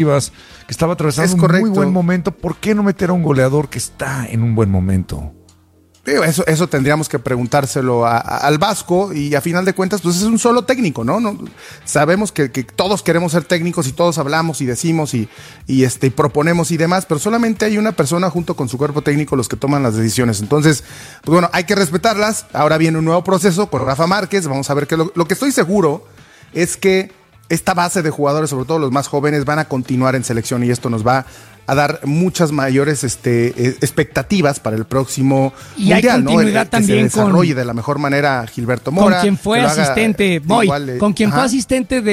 que estaba atravesando un muy buen momento. ¿Por qué no meter a un goleador que está en un buen momento? Eso tendríamos que preguntárselo al Vasco, y a final de cuentas pues es un solo técnico, ¿no? Sabemos que todos queremos ser técnicos y todos hablamos y decimos y proponemos y demás, pero solamente hay una persona junto con su cuerpo técnico los que toman las decisiones. Entonces, pues bueno, hay que respetarlas. Ahora viene un nuevo proceso con Rafa Márquez. Vamos a ver lo que estoy seguro es que esta base de jugadores, sobre todo los más jóvenes, van a continuar en selección, y esto nos va a dar muchas mayores expectativas para el próximo y mundial, hay continuidad, ¿no? También que se desarrolle de la mejor manera Gilberto Mora. Con quien fue asistente, con quien fue asistente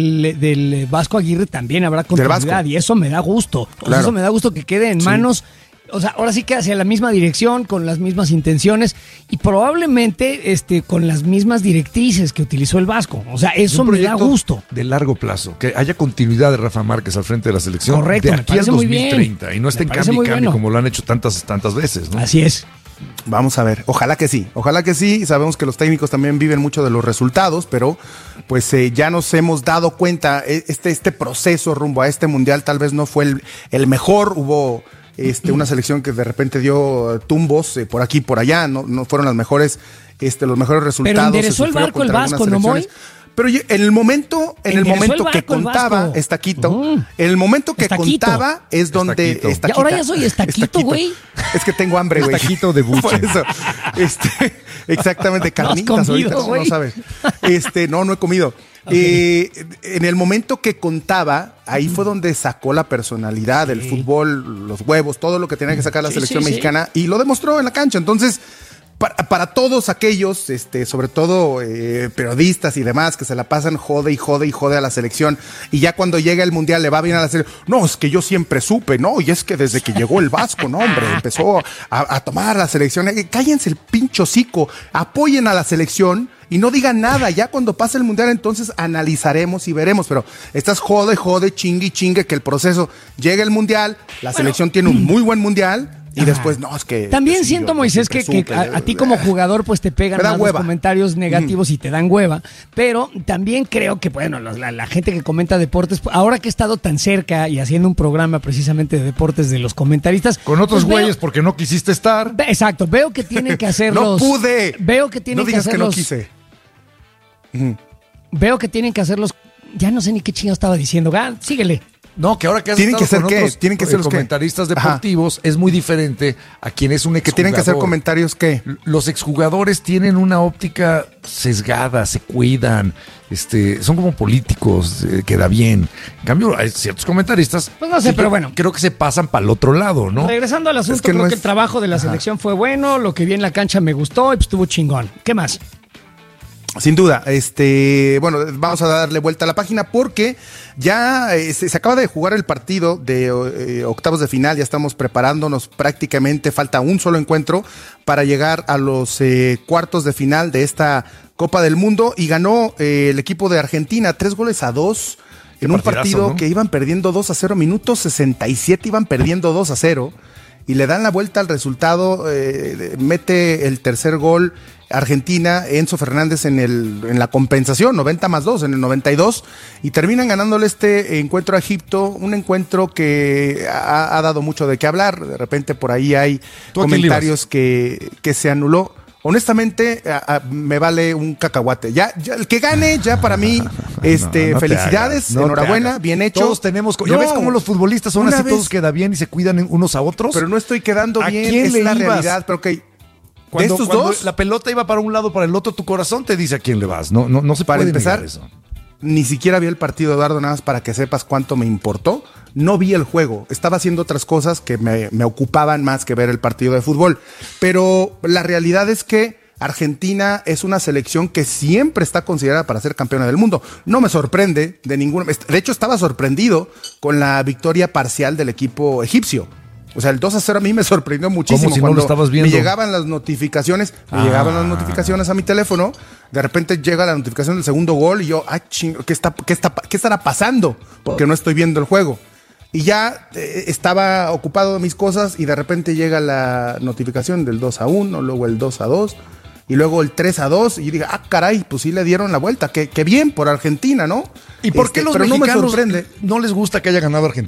del Vasco Aguirre, también habrá continuidad, y eso me da gusto. Claro. Eso me da gusto que quede en manos. O sea, ahora sí que hacia la misma dirección, con las mismas intenciones y probablemente con las mismas directrices que utilizó el Vasco. O sea, eso me da gusto. De largo plazo, que haya continuidad de Rafa Márquez al frente de la selección. Correcto, de aquí al 2030 y no esté en cambio bueno, como lo han hecho tantas veces, ¿no? Así es. Vamos a ver, ojalá que sí. Sabemos que los técnicos también viven mucho de los resultados, pero pues ya nos hemos dado cuenta, este proceso rumbo a este mundial tal vez no fue el mejor. Hubo una selección que de repente dio tumbos por aquí y por allá, no fueron las mejores, los mejores resultados. Pero enderezó el barco el Vasco, ¿no, Moy? Pero en el momento que contaba, Estaquito, en el momento que contaba es donde Estaquito. Ahora ya soy Estaquito, güey. Es que tengo hambre, güey. Estaquito de buche. Por eso. Exactamente, carnitas ahorita, no sabes. No he comido. Okay. En el momento que contaba, ahí fue donde sacó la personalidad, el fútbol, los huevos, todo lo que tenía que sacar la selección mexicana, y lo demostró en la cancha. Entonces, para todos aquellos, sobre todo periodistas y demás, que se la pasan jode a la selección, y ya cuando llega el mundial le va bien a la selección. No, es que yo siempre supe, ¿no? Y es que desde que llegó el Vasco, no, hombre, empezó a tomar la selección. Cállense el pincho hocico, apoyen a la selección y no digan nada. Ya cuando pase el mundial, entonces analizaremos y veremos. Pero estás jode, chingue, que el proceso llegue el mundial, la selección tiene un muy buen mundial. Y después, no, es que... También siento, Moisés, que a ti como jugador pues te pegan más los comentarios negativos y te dan hueva, pero también creo que, bueno, la gente que comenta deportes, ahora que he estado tan cerca y haciendo un programa precisamente de deportes de los comentaristas... Con otros güeyes porque no quisiste estar. Exacto, veo que tienen que hacerlos... ¡No pude! Veo que tienen que hacerlos... No digas que no quise. Veo que tienen que hacerlos... Ya no sé ni qué chingado estaba diciendo. Síguele. No, que ahora que has ¿Tienen que ser con qué? otros ¿Tienen que ser comentaristas deportivos es muy diferente a quien es un exjugador. ¿Que tienen que hacer comentarios qué? Los exjugadores tienen una óptica sesgada, se cuidan, son como políticos, queda bien. En cambio, hay ciertos comentaristas, pues no sé, pero bueno, creo que se pasan para el otro lado, ¿no? Regresando al asunto, creo que el trabajo de la selección fue bueno, lo que vi en la cancha me gustó y pues estuvo chingón. ¿Qué más? Sin duda, bueno, vamos a darle vuelta a la página porque ya se acaba de jugar el partido de octavos de final, ya estamos preparándonos prácticamente, falta un solo encuentro para llegar a los cuartos de final de esta Copa del Mundo, y ganó el equipo de Argentina 3-2 en un partido, ¿no? Que iban perdiendo 2-0, minuto 67 iban perdiendo 2-0 y le dan la vuelta al resultado, mete el tercer gol Argentina, Enzo Fernández en la compensación, 90+2, en el 92, y terminan ganándole este encuentro a Egipto, un encuentro que ha dado mucho de qué hablar. De repente por ahí hay comentarios que se anuló. Honestamente, me vale un cacahuate. Ya el que gane, ya para mí, no felicidades, enhorabuena, bien hecho. Todos tenemos, ¿ya ves cómo los futbolistas son así, todos quedan bien y se cuidan unos a otros? Pero no estoy quedando bien, es la realidad, pero ok. Cuando la pelota iba para un lado, para el otro, tu corazón te dice a quién le vas. No se puede empezar eso. Ni siquiera vi el partido, Eduardo, nada más para que sepas cuánto me importó. No vi el juego, estaba haciendo otras cosas que me ocupaban más que ver el partido de fútbol. Pero la realidad es que Argentina es una selección que siempre está considerada para ser campeona del mundo. No me sorprende de ninguna. De hecho, estaba sorprendido con la victoria parcial del equipo egipcio. O sea, el 2-0 a mí me sorprendió muchísimo. ¿Cómo si no lo estabas viendo? Me llegaban las notificaciones, a mi teléfono. De repente llega la notificación del segundo gol y yo, ¿qué estará pasando? Porque no estoy viendo el juego. Y ya estaba ocupado de mis cosas y de repente llega la notificación del 2-1, luego el 2-2. y luego el 3-2, y dije, caray, pues sí le dieron la vuelta, qué bien por Argentina, ¿no? ¿Y por qué los mexicanos no les gusta que haya ganado Argentina?